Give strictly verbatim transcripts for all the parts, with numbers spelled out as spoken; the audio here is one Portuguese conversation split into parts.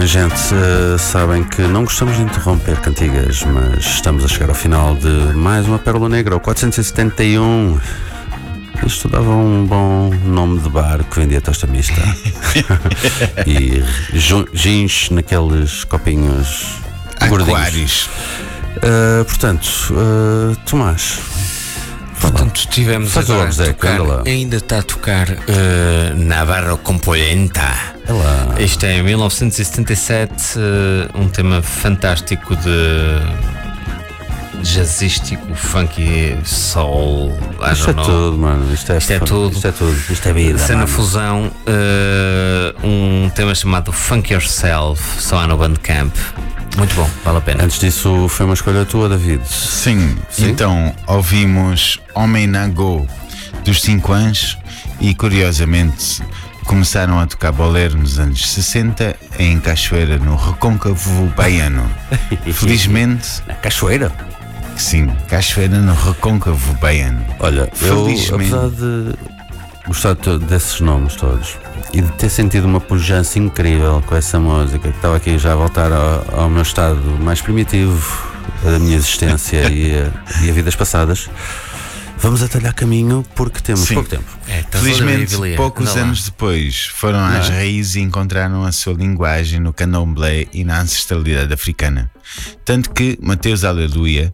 bem, gente, uh, sabem que não gostamos de interromper cantigas, mas estamos a chegar ao final de mais uma Pérola Negra, o quatrocentos e setenta e um. Isto dava um bom nome de bar que vendia tosta mista e gins naqueles copinhos gordinhos. Uh, portanto, uh, Tomás, portanto, tivemos Faz agora o Zé, a tocar, ainda está a tocar uh, Navarro com Polenta. Isto é em mil novecentos e setenta e sete, uh, um tema fantástico de jazzístico, funky, soul. Isto é tudo, mano. Isto é, isto é tudo. Isto é tudo. Isto é vida. Cena fusão, uh, um tema chamado Funk Yourself, só há no Bandcamp. Muito bom, vale a pena. Antes disso, foi uma escolha tua, David? Sim, Sim? Então ouvimos Homem na Go dos cinco Anjos e, curiosamente, começaram a tocar bolero nos anos sessenta em Cachoeira, no Recôncavo Baiano. Felizmente. Na Cachoeira? Sim, Cachoeira, no Recôncavo Baiano. Olha, Felizmente. eu, apesar de gostar de, desses nomes todos e de ter sentido uma pujança incrível com essa música, que estava aqui já a voltar ao, ao meu estado mais primitivo da minha existência e, a, e a vidas passadas, vamos atalhar caminho porque temos Sim. pouco tempo. É, Felizmente, poucos anos depois, foram Não às é? raízes e encontraram a sua linguagem no candomblé e na ancestralidade africana. Tanto que Mateus Aleluia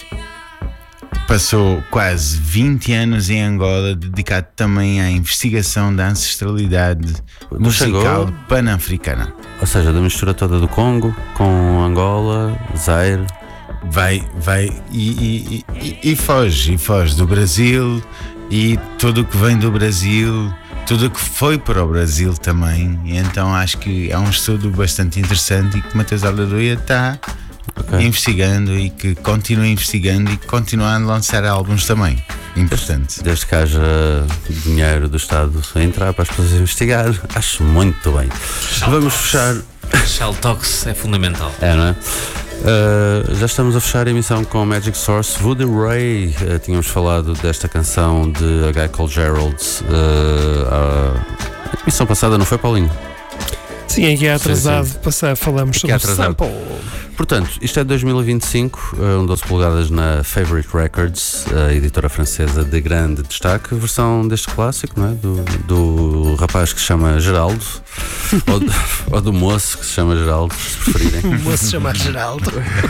passou quase vinte anos em Angola, dedicado também à investigação da ancestralidade musical chegou- pan-africana. Ou seja, da mistura toda do Congo com Angola, Zaire. Vai, vai e, e, e, e foge, e foge do Brasil e tudo o que vem do Brasil, tudo o que foi para o Brasil também. E então acho que é um estudo bastante interessante e que Mateus Aleluia está Ok. investigando e que continua investigando e que continua a lançar álbuns também. Importante. Desde que haja dinheiro do Estado a entrar para as pessoas investigar, acho muito bem. Vamos fechar. Shell Talks é fundamental. É, não é? Uh, já estamos a fechar a emissão com Magic Source. Woody Ray, uh, tínhamos falado desta canção de A Guy Called Gerald uh, a emissão passada, não foi, Paulinho? Sim, aqui é atrasado, sim. Passar, falamos Aqui é sobre atrasado. sample. Portanto, isto é dois mil e vinte e cinco, uh, um doze polegadas na Favorite Records, a editora francesa de grande destaque, versão deste clássico, não é? do, do rapaz que se chama Geraldo, ou, do, ou do moço que se chama Geraldo, se preferirem. O moço se chama Geraldo.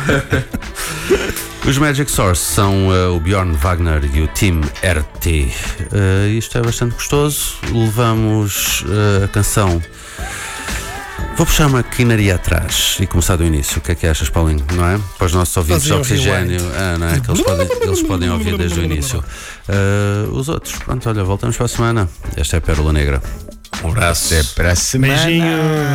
Os Magic Source são uh, o Bjorn Wagner e o Tim R T. Uh, isto é bastante gostoso. Levamos uh, a canção. Vou puxar uma quinaria atrás e começar do início. O que é que achas, Paulinho? Não é? Para os nossos ouvintes de Fazer o oxigênio, ah, não é? Que eles podem, eles podem ouvir desde o início. Uh, os outros, pronto, olha, voltamos para a semana. Esta é a Pérola Negra. Um abraço. Até para a semana. Beijinho.